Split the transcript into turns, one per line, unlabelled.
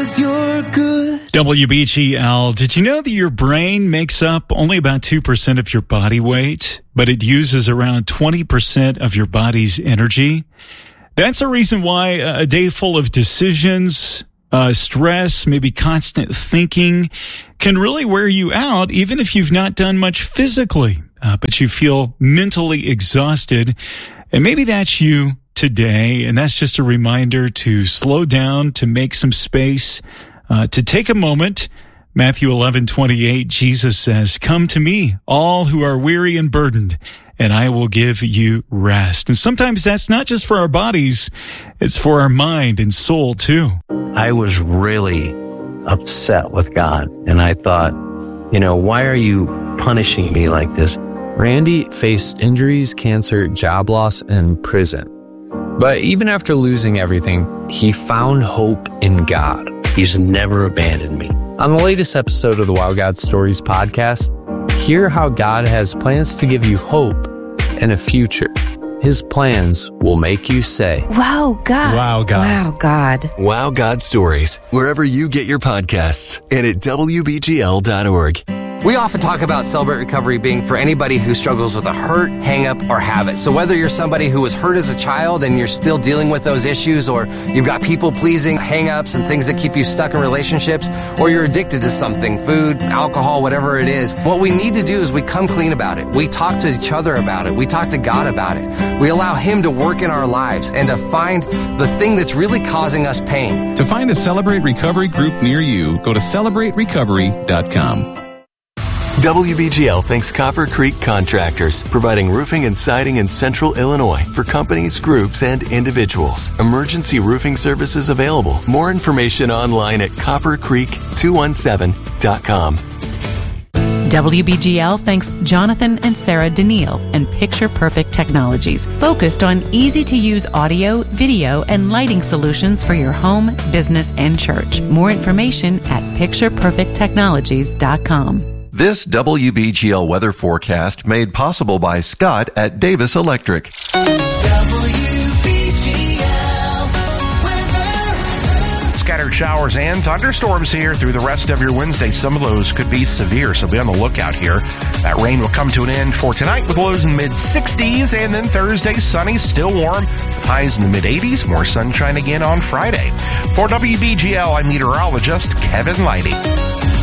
'cause you're good.
WBGL, did you know that your brain makes up only about 2% of your body weight, but it uses around 20% of your body's energy? That's a reason why a day full of decisions, stress, maybe constant thinking can really wear you out, even if you've not done much physically, but you feel mentally exhausted. And maybe that's you today, and that's just a reminder to slow down, to make some space, to take a moment. Matthew 11:28, Jesus says, "Come to me, all who are weary and burdened, and I will give you rest." And sometimes that's not just for our bodies, it's for our mind and soul too.
I was really upset with God, and I thought, why are you punishing me like this?
Randy faced injuries, cancer, job loss, and prison. But even after losing everything, he found hope in God.
He's never abandoned me.
On the latest episode of the Wow God Stories podcast, hear how God has plans to give you hope and a future. His plans will make you say,
"Wow, God.
Wow, God.
Wow, God."
Wow God Stories, wherever you get your podcasts and at WBGL.org.
We often talk about Celebrate Recovery being for anybody who struggles with a hurt, hang-up, or habit. So whether you're somebody who was hurt as a child and you're still dealing with those issues, or you've got people-pleasing hang-ups and things that keep you stuck in relationships, or you're addicted to something, food, alcohol, whatever it is, what we need to do is we come clean about it. We talk to each other about it. We talk to God about it. We allow Him to work in our lives and to find the thing that's really causing us pain.
To find the Celebrate Recovery group near you, go to CelebrateRecovery.com.
WBGL thanks Copper Creek Contractors, providing roofing and siding in Central Illinois for companies, groups, and individuals. Emergency roofing services available. More information online at coppercreek217.com.
WBGL thanks Jonathan and Sarah Daniil and Picture Perfect Technologies, focused on easy-to-use audio, video, and lighting solutions for your home, business, and church. More information at pictureperfecttechnologies.com.
This WBGL weather forecast made possible by Scott at Davis Electric.
Scattered showers and thunderstorms here through the rest of your Wednesday. Some of those could be severe, so be on the lookout here. That rain will come to an end for tonight with lows in the mid-60s, and then Thursday, sunny, still warm, with highs in the mid-80s. More sunshine again on Friday. For WBGL, I'm meteorologist Kevin Leidy.